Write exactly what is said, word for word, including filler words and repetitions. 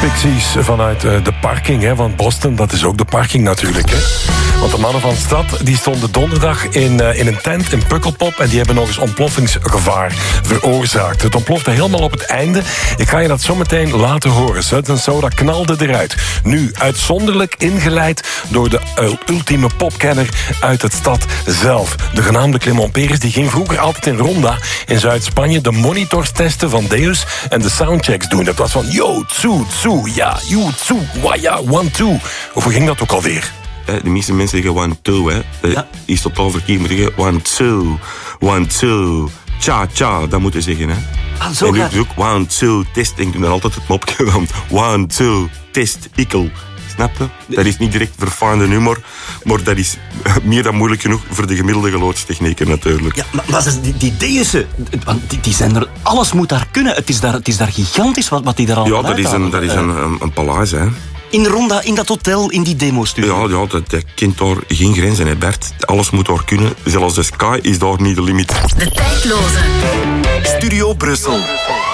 Pixies vanuit uh, de parking hè, van Boston. Dat is ook de parking natuurlijk. Hè. Want de mannen van Stad die stonden donderdag in, uh, in een tent in Pukkelpop en die hebben nog eens ontploffingsgevaar veroorzaakt. Het ontplofte helemaal op het einde. Ik ga je dat zo meteen laten horen. Suds and Soda knalde eruit. Nu uitzonderlijk ingeleid door de uh, ultieme popkenner uit het stad zelf. De genaamde Clement Peres die ging vroeger altijd in Ronda in Zuid-Spanje de monitors testen van Deus en de soundchecks doen. Dat was van yo, tsu, tsu, ja, you, tsu, waya, one, two. Of hoe ging dat ook alweer? De meeste mensen zeggen one, two, hè. Ja. Is totaal verkeerd, maar zeggen one, two, one, two. Tja, tja, dat moeten zeggen, hè. Ah, zo en nu gaat ook one, two, test. En ik doe dan altijd het mopje van one, two, test, ikkel. Snap je? Dat is niet direct verfijnde humor, maar dat is meer dan moeilijk genoeg voor de gemiddelde geluidstechnieker natuurlijk. Ja, maar, maar die, die Deusen, die, die zijn er, alles moet daar kunnen. Het is daar, het is daar gigantisch wat, wat die daar al Ja, dat is een, dat is een, een, een paleis, hè. In Ronda, in dat hotel, in die demo-studio. Ja, ja dat, dat kent daar geen grenzen, hè Bert. Alles moet daar kunnen. Zelfs de sky is daar niet de limiet. De tijdloze. Studio Brussel.